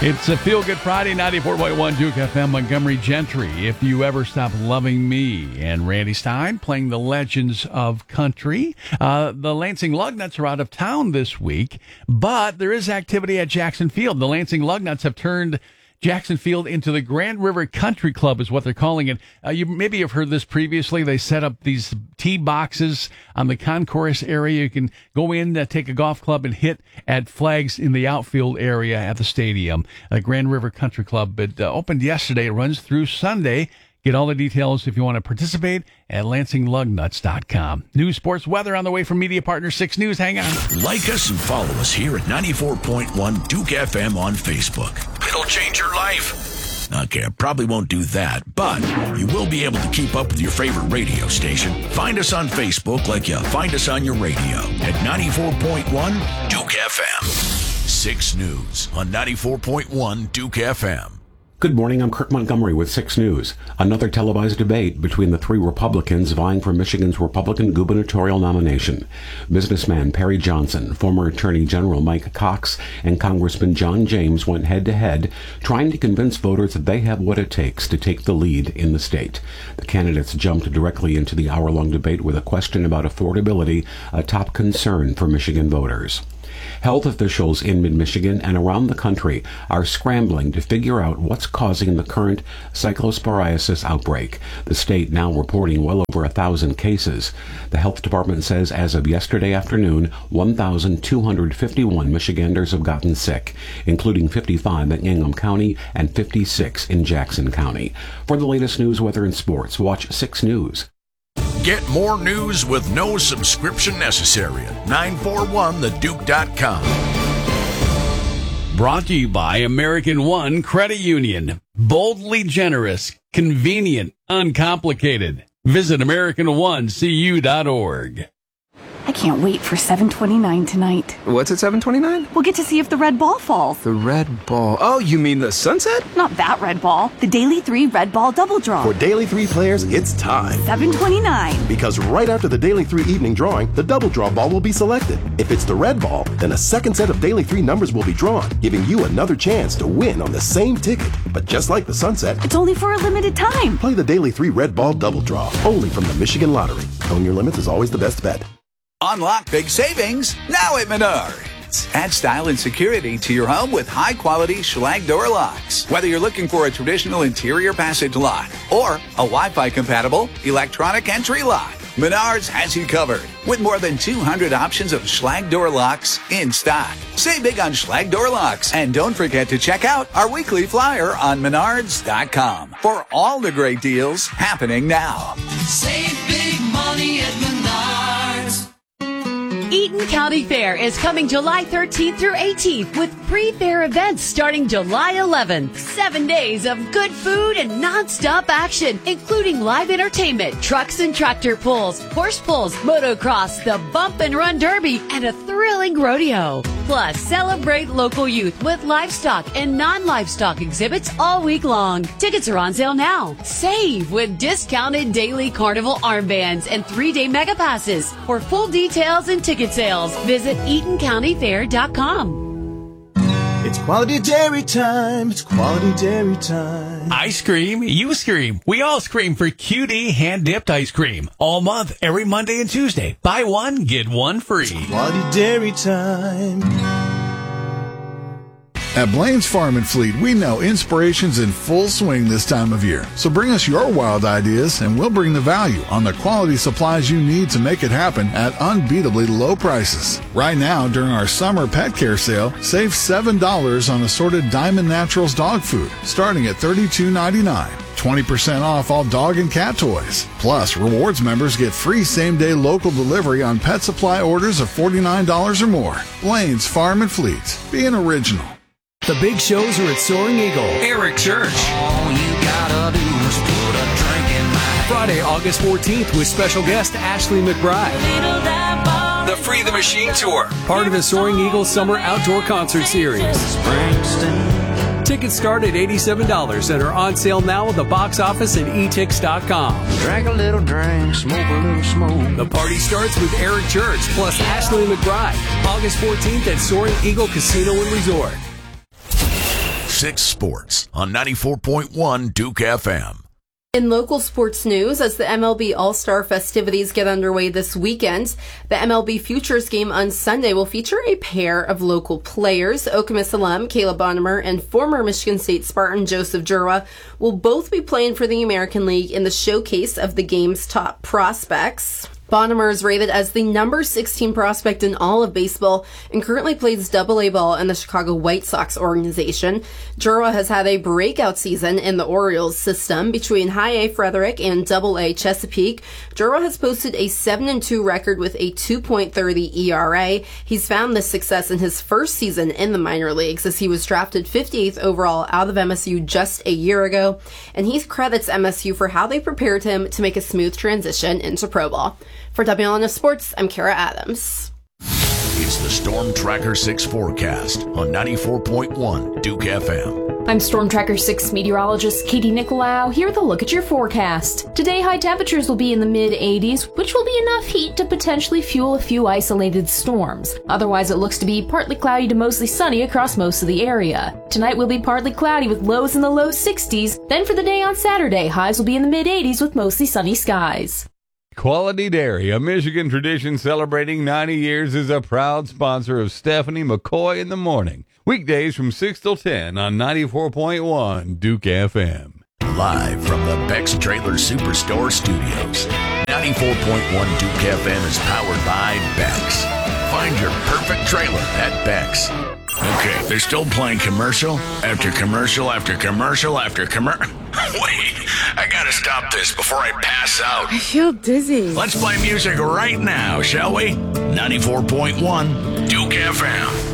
It's a Feel Good Friday, 94.1 Duke FM, Montgomery Gentry. If You Ever Stop Loving Me, and Randy Stein playing the Legends of Country. The Lansing Lugnuts are out of town this week, but there is activity at Jackson Field. The Lansing Lugnuts have turned Jackson Field into the Grand River Country Club is what they're calling it. You maybe have heard this previously. They set up these tee boxes on the concourse area. You can go in, take a golf club, and hit at flags in the outfield area at the stadium. Grand River Country Club. It opened yesterday. It runs through Sunday. Get all the details if you want to participate at LansingLugnuts.com. News, sports, weather on the way from media partner 6 News. Hang on. Like us and follow us here at 94.1 Duke FM on Facebook. It'll change your life. Okay, I probably won't do that, but you will be able to keep up with your favorite radio station. Find us on Facebook like you find us on your radio at 94.1 Duke FM. 6 News on 94.1 Duke FM. Good morning, I'm Kirk Montgomery with 6 News. Another televised debate between the 3 Republicans vying for Michigan's Republican gubernatorial nomination. Businessman Perry Johnson, former Attorney General Mike Cox, and Congressman John James went head-to-head, trying to convince voters that they have what it takes to take the lead in the state. The candidates jumped directly into the hour-long debate with a question about affordability, a top concern for Michigan voters. Health officials in mid-Michigan and around the country are scrambling to figure out what's causing the current cyclosporiasis outbreak. The state now reporting well over 1,000 cases. The health department says as of yesterday afternoon, 1,251 Michiganders have gotten sick, including 55 in Ingham County and 56 in Jackson County. For the latest news, weather, and sports, watch 6 News. Get more news with no subscription necessary at 941theduke.com. Brought to you by American One Credit Union. Boldly generous, convenient, uncomplicated. Visit AmericanOneCU.org. I can't wait for 7:29 tonight. What's at 7:29? We'll get to see if the red ball falls. The red ball. Oh, you mean the sunset? Not that red ball. The Daily 3 Red Ball Double Draw. For Daily 3 players, it's time. 7:29. Because right after the Daily 3 evening drawing, the double draw ball will be selected. If it's the red ball, then a second set of Daily 3 numbers will be drawn, giving you another chance to win on the same ticket. But just like the sunset, It's only for a limited time. play the Daily 3 Red Ball Double Draw, only from the Michigan Lottery. Own your limits is always the best bet. Unlock big savings now at Menards. Add style and security to your home with high-quality Schlage door locks. Whether you're looking for a traditional interior passage lock or a Wi-Fi compatible electronic entry lock, Menards has you covered with more than 200 options of Schlage door locks in stock. Save big on Schlage door locks, and don't forget to check out our weekly flyer on Menards.com for all the great deals happening now. Save big money at Menards. Eaton County Fair is coming July 13th through 18th with pre-fair events starting July 11th. 7 days of good food and non-stop action, including live entertainment, trucks and tractor pulls, horse pulls, motocross, the Bump and Run Derby, and a thrilling rodeo. Plus, celebrate local youth with livestock and non-livestock exhibits all week long. Tickets are on sale now. Save with discounted daily carnival armbands and 3-day mega passes. For full details and ticket sales, visit EatonCountyFair.com. It's quality dairy time. It's quality dairy time. I scream, you scream. We all scream for QD hand-dipped ice cream. All month, every Monday and Tuesday. Buy one, get one free. It's quality dairy time. At Blaine's Farm and Fleet, we know inspiration's in full swing this time of year. So bring us your wild ideas and we'll bring the value on the quality supplies you need to make it happen at unbeatably low prices. Right now, during our summer pet care sale, save $7 on assorted Diamond Naturals dog food, starting at $32.99. 20% off all dog and cat toys. Plus, rewards members get free same-day local delivery on pet supply orders of $49 or more. Blaine's Farm and Fleet. Be an original. The big shows are at Soaring Eagle. Eric Church. All you gotta do is put a drink in my hand. Friday, August 14th with special guest Ashley McBride. The Free the Machine Tour. Part of the Soaring Eagle Summer Outdoor Concert Series. Tickets start at $87 and are on sale now at the box office and etix.com. Drink a little drink, smoke a little smoke. The party starts with Eric Church plus Ashley McBride. August 14th at Soaring Eagle Casino and Resort. 6 Sports on 94.1 Duke FM. In local sports news, as the MLB All-Star festivities get underway this weekend, the MLB Futures game on Sunday will feature a pair of local players. Okemos alum Caleb Bonnemer and former Michigan State Spartan Joseph Jura will both be playing for the American League in the showcase of the game's top prospects. Bonnemer is rated as the number 16 prospect in all of baseball and currently plays Double-A ball in the Chicago White Sox organization. Jura has had a breakout season in the Orioles system. Between High-A Frederick and Double-A Chesapeake, Jura has posted a 7-2 record with a 2.30 ERA. He's found this success in his first season in the minor leagues as he was drafted 58th overall out of MSU just a year ago, and he credits MSU for how they prepared him to make a smooth transition into pro ball. For WLNS Sports, I'm Kara Adams. It's the Storm Tracker 6 forecast on 94.1 Duke FM. I'm Storm Tracker 6 meteorologist Katie Nicolau. Here with a look at your forecast. Today, high temperatures will be in the mid-80s, which will be enough heat to potentially fuel a few isolated storms. Otherwise, it looks to be partly cloudy to mostly sunny across most of the area. Tonight will be partly cloudy with lows in the low 60s. Then for the day on Saturday, highs will be in the mid-80s with mostly sunny skies. Quality Dairy, a Michigan tradition celebrating 90 years, is a proud sponsor of Stephanie McCoy in the Morning. Weekdays from 6 till 10 on 94.1 Duke FM. Live from the Beck's Trailer Superstore Studios. 94.1 Duke FM is powered by Beck's. Find your perfect trailer at Beck's. Okay, they're still playing commercial after commercial after commercial after commercial. Wait, I gotta stop this before I pass out. I feel dizzy. Let's play music right now, shall we? 94.1 Duke FM.